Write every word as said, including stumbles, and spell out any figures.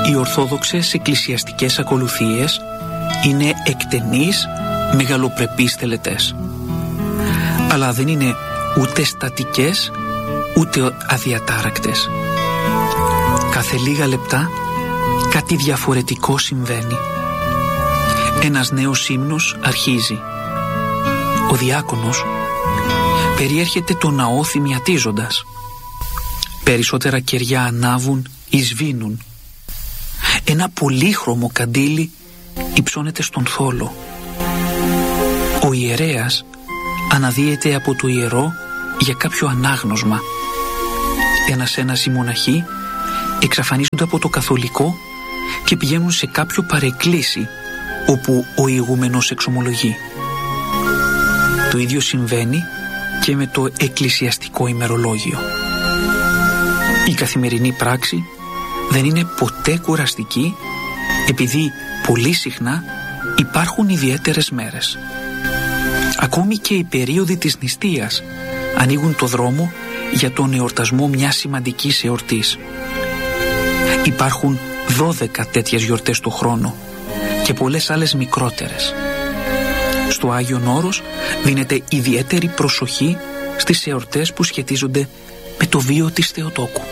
Οι ορθόδοξες εκκλησιαστικές ακολουθίες είναι εκτενείς, μεγαλοπρεπείς τελετές. Αλλά δεν είναι ούτε στατικές, ούτε αδιατάρακτες. Κάθε λίγα λεπτά κάτι διαφορετικό συμβαίνει. Ένας νέος ύμνος αρχίζει. Ο διάκονος περιέρχεται το ναό θυμιατίζοντας. Περισσότερα κεριά ανάβουν ή σβήνουν. Ένα πολύχρωμο καντήλι υψώνεται στον θόλο. Ο ιερέας αναδύεται από το ιερό για κάποιο ανάγνωσμα. Ένας-ένας οι μοναχοί εξαφανίζονται από το καθολικό και πηγαίνουν σε κάποιο παρεκκλήσι όπου ο ηγούμενος εξομολογεί. Το ίδιο συμβαίνει και με το εκκλησιαστικό ημερολόγιο. Η καθημερινή πράξη δεν είναι ποτέ κουραστική, επειδή πολύ συχνά υπάρχουν ιδιαίτερες μέρες. Ακόμη και οι περίοδοι της νηστείας ανοίγουν το δρόμο για τον εορτασμό μιας σημαντικής εορτής. Υπάρχουν δώδεκα τέτοιες γιορτές το χρόνο και πολλές άλλες μικρότερες. Στο Άγιον Όρος δίνεται ιδιαίτερη προσοχή στις εορτές που σχετίζονται με το βίο της Θεοτόκου.